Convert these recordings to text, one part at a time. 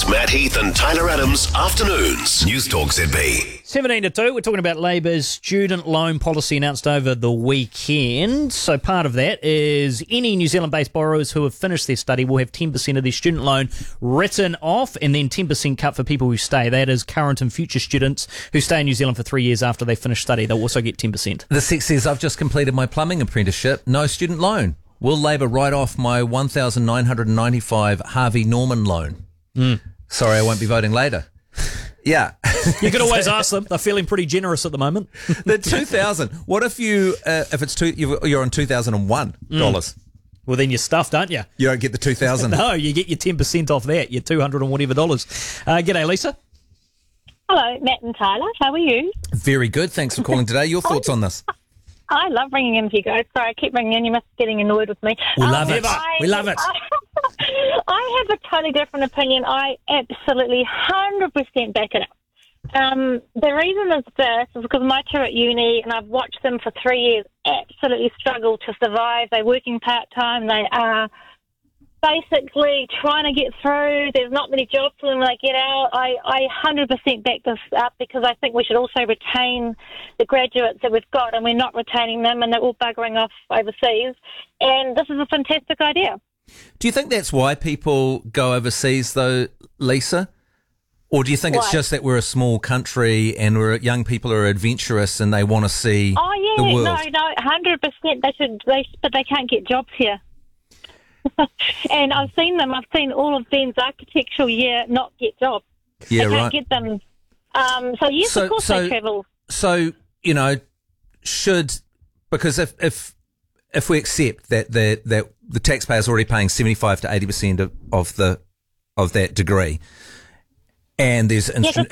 It's Matt Heath and Tyler Adams Afternoons. News Talk ZB. 17 to 2, we're talking about Labour's student loan policy announced over the weekend. So part of that is any New Zealand-based borrowers who have finished their study will have 10% of their student loan written off and then 10% cut for people who stay. That is current and future students who stay in New Zealand for 3 years after they finish study. They'll also get 10%. The six says, I've just completed my plumbing apprenticeship, no student loan. Will Labour write off my $1,995 Harvey Norman loan? Sorry, I won't be voting later. Yeah. You could always ask them. They're feeling pretty generous at the moment. The 2,000. What if you're on $2,001? Well, then you're stuffed, aren't you? You don't get the 2,000. No, you get your 10% off that, your 200 and whatever dollars. G'day, Lisa. Hello, Matt and Tyler. How are you? Very good. Thanks for calling today. Your thoughts on this? I love ringing in to you guys. Sorry, I keep ringing in. You must be getting annoyed with me. We love it. We love it. I have a totally different opinion. I absolutely 100% back it up. The reason is this is because my two are at uni and I've watched them for 3 years absolutely struggle to survive. They're working part-time. They are basically trying to get through. There's not many jobs for them when they get out. I 100% back this up because I think we should also retain the graduates that we've got, and we're not retaining them, and they're all buggering off overseas. And this is a fantastic idea. Do you think that's why people go overseas, though, Lisa? Or do you think it's just that we're a small country and young people are adventurous and they want to see the world? No, 100%. But they can't get jobs here. And I've seen them. I've seen all of them's architectural year not get jobs. Yeah, they can't right. get them. So yes, of course they travel. So because if we accept that the taxpayer's already paying 75 to 80% of that degree, and there's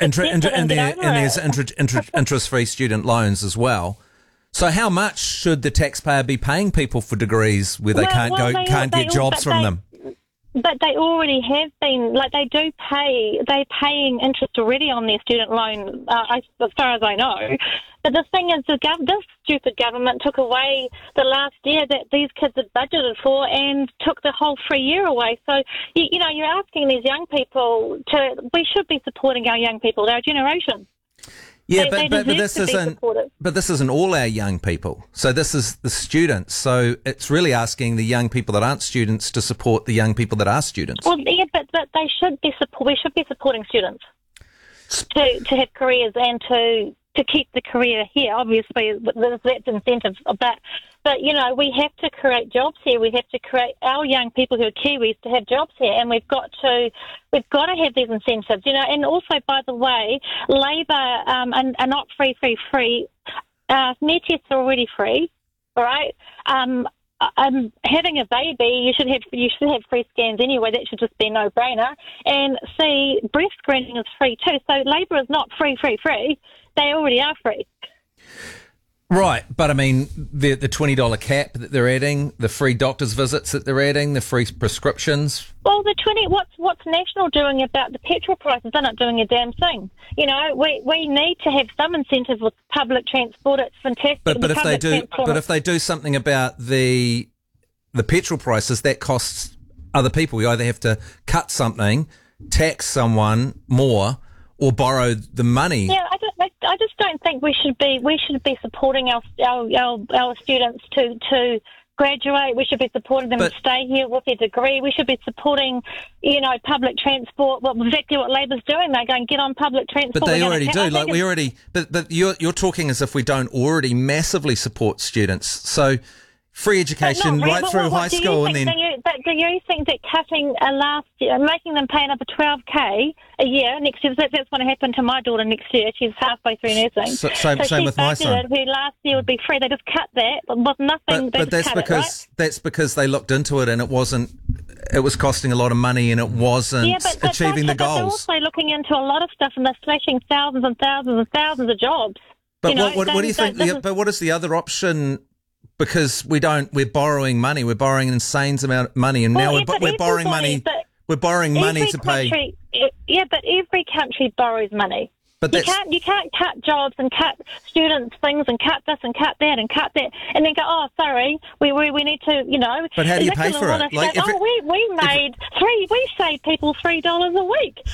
interest-free student loans as well. So how much should the taxpayer be paying people for degrees where they can't get jobs from them? But they already have been, they're paying interest already on their student loan, as far as I know. But the thing is, this stupid government took away the last year that these kids had budgeted for and took the whole free year away. So, you're asking these young people we should be supporting our young people, our generation. Yeah, but this isn't all our young people. So this is the students. So it's really asking the young people that aren't students to support the young people that are students. Well, yeah, but they should be we should be supporting students to have careers and to keep the career here. Obviously, that's incentive. But we have to create jobs here. We have to create our young people who are Kiwis to have jobs here, and we've got to have these incentives. And also, by the way, Labour are not free. Smear tests are already free. All right. Having a baby, you should have free scans anyway. That should just be a no-brainer. And breast screening is free too. So Labour is not free. They already are free. Right, but I mean, the $20 cap that they're adding, the free doctor's visits that they're adding, the free prescriptions. Well, what's National doing about the petrol prices? They're not doing a damn thing. We need to have some incentive with public transport. It's fantastic. But if they do something about the petrol prices, that costs other people. We either have to cut something, tax someone more, or borrow the money. Yeah, I just don't think we should be supporting our students to graduate. We should be supporting them to stay here with their degree. We should be supporting, public transport. Well, exactly what Labour's doing. They're going to get on public transport. But they already do. But you're talking as if we don't already massively support students. So free education through high school, and then. But do you think that cutting making them pay another $12,000 a year next year? That's going to happen to my daughter next year. She's halfway through nursing. Same with my son. Who last year would be free. They just cut that with nothing. But that's because they looked into it and it wasn't. It was costing a lot of money and it wasn't achieving the goals. They're also looking into a lot of stuff and they're slashing thousands and thousands and thousands of jobs. But what do you think? But what is the other option? Because we're borrowing money. We're borrowing an insane amount of money, and now we're borrowing money. We're borrowing money to pay. Yeah, but every country borrows money. But you can't cut jobs and cut students' things and cut this and cut that and cut that, and then go, oh, sorry, we need to, But how do you pay for it? We saved people $3 a week.